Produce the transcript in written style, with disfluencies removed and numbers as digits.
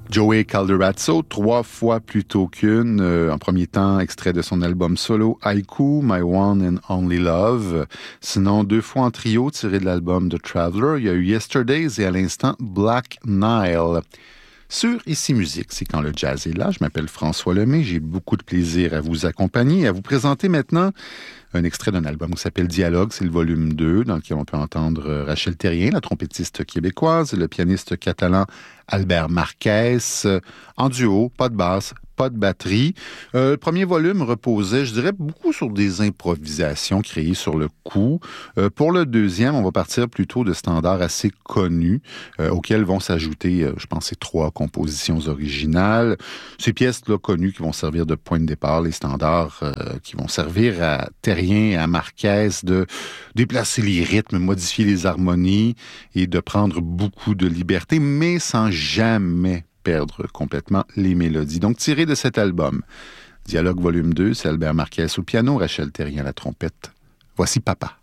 Joey Calderazzo, 3 fois plutôt qu'une. En premier temps, extrait de son album solo Haiku, My One and Only Love. Sinon, 2 fois en trio tiré de l'album The Traveler. Il y a eu Yesterdays et à l'instant Black Nile. Sur Ici Musique, c'est quand le jazz est là. Je m'appelle François Lemay. J'ai beaucoup de plaisir à vous accompagner et à vous présenter maintenant un extrait d'un album qui s'appelle Dialogue. C'est le volume 2 dans lequel on peut entendre Rachel Terrien, la trompettiste québécoise, et le pianiste catalan Albert Marquès, en duo, pas de basse, pas de batterie. Le premier volume reposait, je dirais, beaucoup sur des improvisations créées sur le coup. Pour le deuxième, on va partir plutôt de standards assez connus, auxquels vont s'ajouter, je pense, ces 3 compositions originales. Ces pièces-là connues qui vont servir de point de départ, les standards qui vont servir à Terrien et à Marquès de déplacer les rythmes, modifier les harmonies et de prendre beaucoup de liberté, mais sans jamais perdre complètement les mélodies. Donc, tiré de cet album, Dialogue volume 2, c'est Albert Marquès au piano, Rachel Terrien à la trompette. Voici Papa.